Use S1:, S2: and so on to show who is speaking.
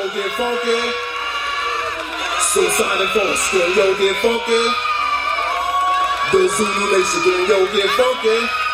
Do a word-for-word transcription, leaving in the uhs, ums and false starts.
S1: yo, get funky. Suicide and force, then yo, get funky. The Zulu Nation, then yo, get funky.